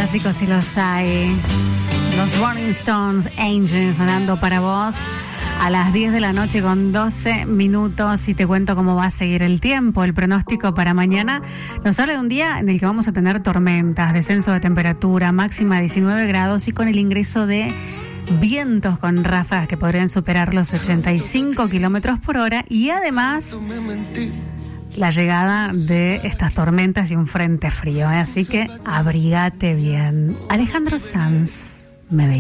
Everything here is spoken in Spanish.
clásicos sí los hay. Los Rolling Stones, Angel, sonando para vos a las 10 de la noche con 12 minutos. Y te cuento cómo va a seguir el tiempo. El pronóstico para mañana nos habla de un día en el que vamos a tener tormentas, descenso de temperatura, máxima 19 grados y con el ingreso de vientos con ráfagas que podrían superar los 85 kilómetros por hora. Y además la llegada de estas tormentas y un frente frío, ¿eh? Así que abrígate bien. Alejandro Sanz, me veía.